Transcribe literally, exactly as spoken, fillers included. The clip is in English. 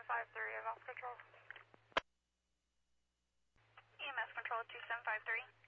five three, E M S control. E M S control two seven five three.